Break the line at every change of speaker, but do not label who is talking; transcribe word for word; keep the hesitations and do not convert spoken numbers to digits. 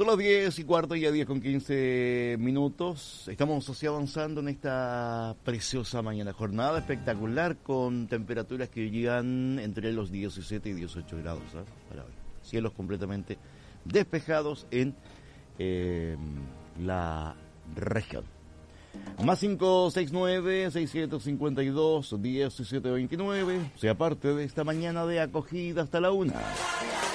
Son las diez y cuarto, ya diez con quince minutos. Estamos así avanzando en esta preciosa mañana. Jornada espectacular con temperaturas que llegan entre los diecisiete y dieciocho grados, ¿sabes? Para hoy. Cielos completamente despejados en eh, la región. Más cinco seis nueve, seiscientos cincuenta y dos, diecisiete veintinueve. Sea parte de esta mañana de acogida hasta la una.